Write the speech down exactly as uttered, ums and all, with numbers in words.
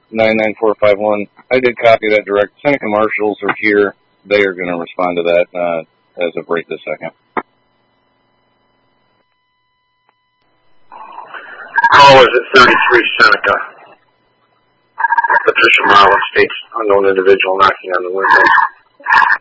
nine nine four five one. I did copy that direct. Seneca Marshals are here. They are going to respond to that uh, as of right this second. Call is at thirty-three Seneca. Patricia Marlin states unknown individual knocking on the window.